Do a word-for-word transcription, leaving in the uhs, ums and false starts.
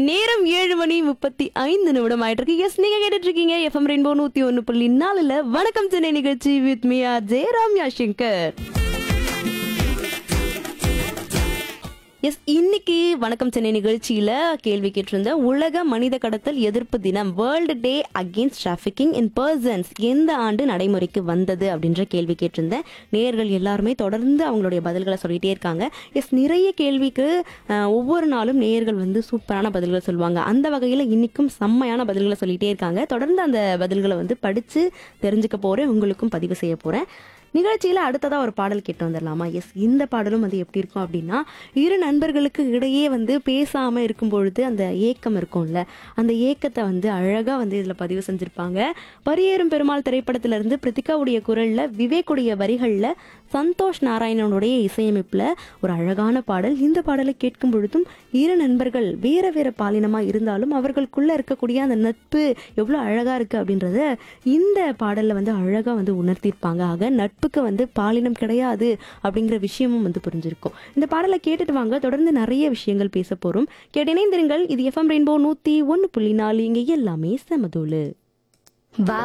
நேரம் ஏழு மணி முப்பத்தி ஐந்து நிமிடம் ஆயிட்டு இருக்கு. எஸ், நீங்க கேட்டுட்டு இருக்கீங்க எஃப்எம் ரெயின்போ நூத்தி ஒன்னு புள்ளி நாலுல வணக்கம் சென்னை நிகழ்ச்சி வித் மியா ஜெயராம்யா சங்கர். எஸ், இன்னைக்கு வணக்கம் சென்னை நிகழ்ச்சியில கேள்வி கேட்டிருந்த உலக மனித கடத்தல் எதிர்ப்பு தினம் வேர்ல்டு டே அகெயின்ஸ்ட் டிராஃபிக்கிங் இன் பர்சன்ஸ் எந்த ஆண்டு நடைமுறைக்கு வந்தது அப்படின்ற கேள்வி கேட்டிருந்தேன். நேயர்கள் எல்லாருமே தொடர்ந்து அவங்களுடைய பதில்களை சொல்லிட்டே இருக்காங்க. எஸ், நிறைய கேள்விக்கு அஹ், ஒவ்வொரு நாளும் நேயர்கள் வந்து சூப்பரான பதில்களை சொல்லுவாங்க. அந்த வகையில் இன்னைக்கும் செம்மையான பதில்களை சொல்லிட்டே இருக்காங்க. தொடர்ந்து அந்த பதில்களை வந்து படித்து தெரிஞ்சுக்க போறேன், உங்களுக்கும் பதிவு செய்ய போறேன். நிகழ்ச்சியில் அடுத்ததாக ஒரு பாடல் கேட்டு வந்துடலாமா? எஸ், இந்த பாடலும் வந்து எப்படி இருக்கும் அப்படின்னா, இரு நண்பர்களுக்கு இடையே வந்து பேசாமல் இருக்கும் பொழுது அந்த ஏக்கம் இருக்கும்ல, அந்த ஏக்கத்தை வந்து அழகாக வந்து இதில் பதிவு செஞ்சுருப்பாங்க. பரியேறும் பெருமாள் திரைப்படத்திலிருந்து பிரித்திகாவுடைய குரலில், விவேக்குடைய வரிகளில், சந்தோஷ் நாராயணனுடைய இசையமைப்பில் ஒரு அழகான பாடல். இந்த பாடலை கேட்கும் பொழுதும் இரு நண்பர்கள் வேற வேற பாலினமாக இருந்தாலும் அவர்களுக்குள்ள இருக்கக்கூடிய அந்த நட்பு எவ்வளோ அழகாக இருக்குது அப்படின்றத இந்த பாடலில் வந்து அழகாக வந்து உணர்த்தியிருப்பாங்க. ஆக நட்புக்கு வந்து பாலினம் கிடையாது அப்படிங்கிற விஷயமும் வந்து புரிஞ்சிருக்கும். இந்த பாடலை கேட்டுட்டு வாங்க, தொடர்ந்து நிறைய விஷயங்கள் பேச போகிறோம். கேட்டு இணைந்திருங்கள். இது எஃப்எம் ரெயின்போ நூற்றி ஒன்று புள்ளி நாலு. இங்கே எல்லாமே சமதூளு.